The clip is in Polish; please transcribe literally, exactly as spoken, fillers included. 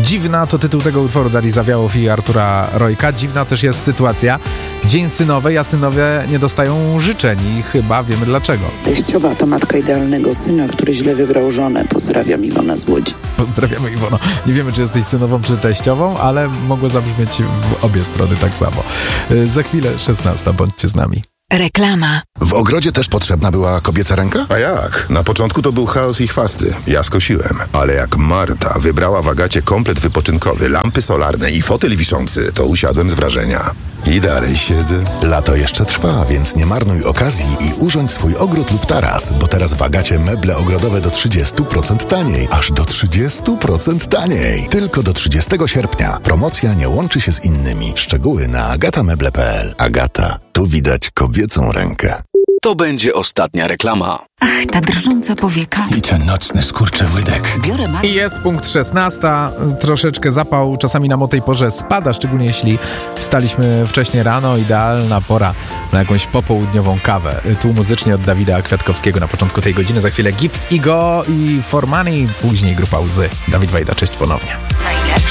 Dziwna to tytuł tego utworu Darii Zawiałow i Artura Rojka. Dziwna też jest sytuacja. Dzień synowej, a synowie nie dostają życzeń i chyba wiemy dlaczego. Teściowa to matka idealnego syna, który źle wybrał żonę. Pozdrawiam, Iwona z Łodzi. Pozdrawiamy, Iwono. Nie wiemy, czy jesteś synową, czy teściową, ale mogło zabrzmieć w obie strony tak samo. Za chwilę szesnasta, bądźcie z nami. Reklama. W ogrodzie też potrzebna była kobieca ręka? A jak? Na początku to był chaos i chwasty. Ja skosiłem. Ale jak Marta wybrała w Agacie komplet wypoczynkowy, lampy solarne i fotel wiszący, to usiadłem z wrażenia. I dalej siedzę. Lato jeszcze trwa, więc nie marnuj okazji i urządź swój ogród lub taras, bo teraz w Agacie meble ogrodowe do trzydzieści procent taniej. Aż do trzydzieści procent taniej. Tylko do trzydziestego sierpnia. Promocja nie łączy się z innymi. Szczegóły na agatameble kropka p l. Agata. Tu widać kobiecą rękę. To będzie ostatnia reklama. Ach, ta drżąca powieka. I ten nocny skurczyłydek. Biorę ma... I jest punkt szesnasta. Troszeczkę zapał czasami nam o tej porze spada, szczególnie jeśli wstaliśmy wcześnie rano. Idealna pora na jakąś popołudniową kawę. Tu muzycznie od Dawida Kwiatkowskiego na początku tej godziny. Za chwilę Gibbs, Igo i For Money. Później grupa Łzy. Dawid Wajda, cześć ponownie.